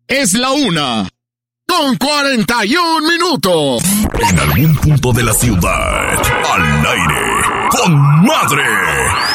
Es la 1:41. En algún punto de la ciudad, al aire, con Madre.